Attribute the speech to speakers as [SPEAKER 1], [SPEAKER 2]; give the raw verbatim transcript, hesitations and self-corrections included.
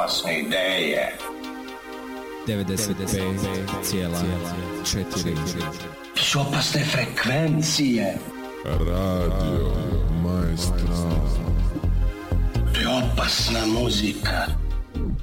[SPEAKER 1] opasne ideje.
[SPEAKER 2] devedeset pet cijela četiri.
[SPEAKER 1] To su opasne frekvencije.
[SPEAKER 3] Radio Maestral.
[SPEAKER 1] To je opasna muzika.